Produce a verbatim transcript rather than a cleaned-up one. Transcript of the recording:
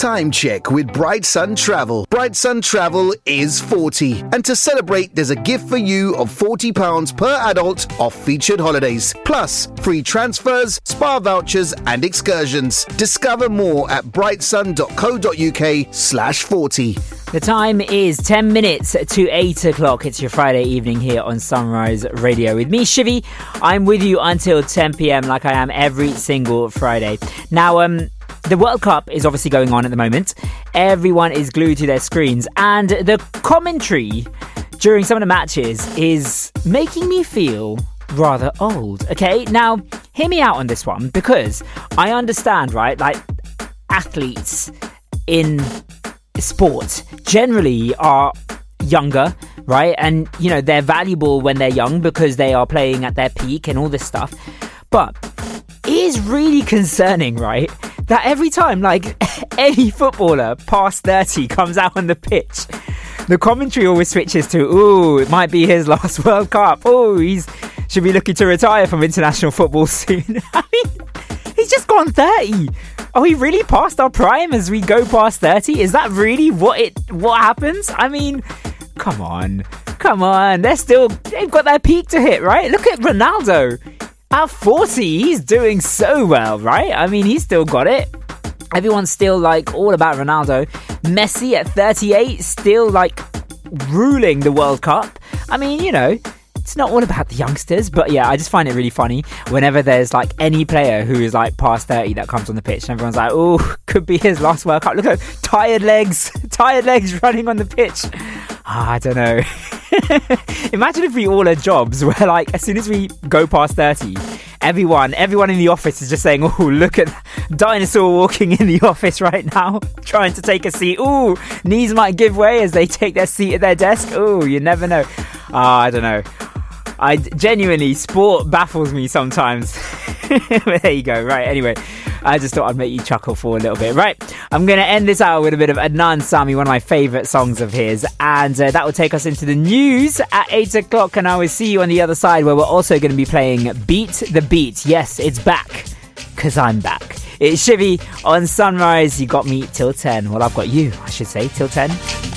Time check with Bright Sun Travel. Bright Sun Travel is forty. And to celebrate, there's a gift for you of forty pounds per adult off featured holidays. Plus, free transfers, spa vouchers and excursions. Discover more at brightsun.co.uk slash 40. The time is ten minutes to eight o'clock. It's your Friday evening here on Sunrise Radio with me, Shivy. I'm with you until ten p.m. like I am every single Friday. Now, um... the World Cup is obviously going on at the moment. Everyone is glued to their screens, and the commentary during some of the matches is making me feel rather old. Okay, now hear me out on this one, because I understand, right? Like, athletes in sport generally are younger, right? And, you know, they're valuable when they're young because they are playing at their peak and all this stuff. But it is really concerning, right, that every time, like, any footballer past thirty comes out on the pitch, the commentary always switches to, ooh, it might be his last World Cup. Ooh, he's should be looking to retire from international football soon. I mean, he's just gone thirty. Are we really past our prime as we go past thirty? Is that really what it what happens? I mean, come on. Come on. They're still, they've got their peak to hit, right? Look at Ronaldo. At forty, he's doing so well, right? I mean, he's still got it. Everyone's still, like, all about Ronaldo. Messi at thirty-eight, still, like, ruling the World Cup. I mean, you know, it's not all about the youngsters. But, yeah, I just find it really funny whenever there's, like, any player who is, like, past thirty that comes on the pitch. And everyone's like, oh, could be his last World Cup. Look at tired legs. Tired legs running on the pitch. Oh, I don't know. Imagine if we all had jobs where, like, as soon as we go past thirty, everyone everyone in the office is just saying, oh, look at dinosaur walking in the office right now, trying to take a seat. Oh, knees might give way as they take their seat at their desk. Oh, you never know. Ah, I don't know. I genuinely, sport baffles me sometimes. But there you go. Right, anyway, I just thought I'd make you chuckle for a little bit. Right, I'm going to end this hour with a bit of Adnan Sami, one of my favourite songs of his. And uh, that will take us into the news at eight o'clock. And I will see you on the other side, where we're also going to be playing Beat the Beat. Yes, it's back, because I'm back. It's Shivy on Sunrise. You got me till ten. Well, I've got you, I should say, till ten.